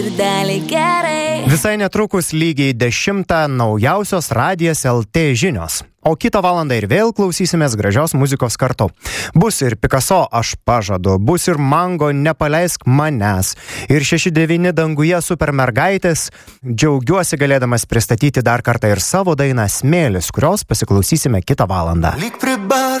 Visai netrukus lygiai 10 naujausios Radijas LT žinios. O kitą valandą ir vėl klausysimės gražios muzikos kartu. Bus ir Picasso Aš pažadu, bus ir Mango Nepaleisk manęs, ir 6-9 danguje supermergaitės. Džiaugiuosi galėdamas pristatyti dar kartą ir savo dainą Smėlis, kurios pasiklausysime kitą valandą. Lyg prie bar